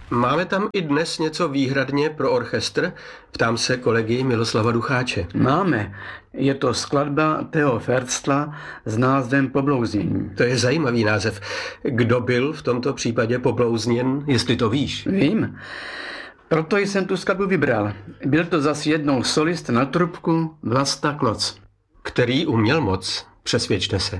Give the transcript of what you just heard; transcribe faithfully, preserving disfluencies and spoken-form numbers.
Máme tam i dnes něco výhradně pro orchestr? Ptám se kolegy Miloslava Ducháče. Máme. Je to skladba Theo Ferstla s názvem Poblouznění. To je zajímavý název. Kdo byl v tomto případě poblouzněn, jestli to víš? Vím. Proto jsem tu skladbu vybral. Byl to zas jednou solist na trubku Vlasta Kloc. Který uměl moc, přesvědčte se.